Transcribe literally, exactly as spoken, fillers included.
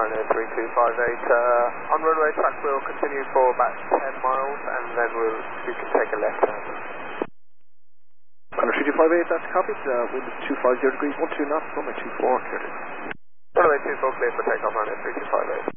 Ryanair three two five eight. Uh, on runway track we'll continue for about ten miles and then we'll, we can take a left hand. Ryanair three two five eight, that's copied. Uh, wind is two five zero degrees, one two knots, runway two four, cleared. Runway two four clear for takeoff, Ryanair three two five eight.